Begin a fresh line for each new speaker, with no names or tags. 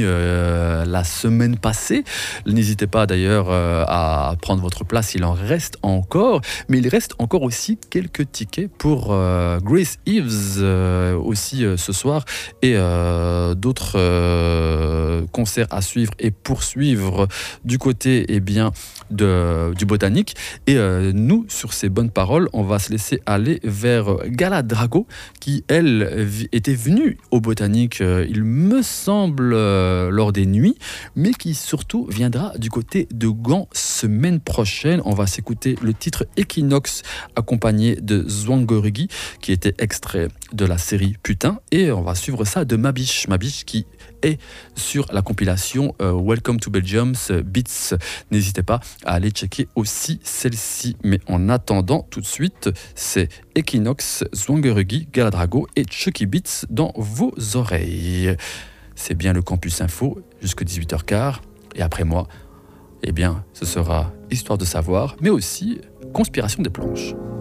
la semaine passée. N'hésitez pas d'ailleurs à prendre votre place, il en reste encore. Mais il reste encore aussi quelques tickets pour Grace Eves aussi ce soir et d'autres concerts à suivre et poursuivre du côté du Botanique. Et nous, sur ces bonnes paroles, on va se laisser aller vers Gala Drago qui, elle, était venue au Botanique, il me semble, lors des nuits, mais qui surtout viendra du côté de Gand semaine prochaine. On va s'écouter le titre Equinox accompagné de Zwangorugi qui était extrait de la série Putain, et on va suivre ça de Mabiche qui est sur la compilation Welcome to Belgium's Beats. N'hésitez pas à aller checker aussi celle-ci. Mais en attendant, tout de suite, c'est Equinox, Zwangorugi, Galadrago et Chucky Beats dans vos oreilles. C'est bien le Campus Info jusqu'à 18h15. Et après moi, ce sera Histoire de savoir, mais aussi Conspiration des planches.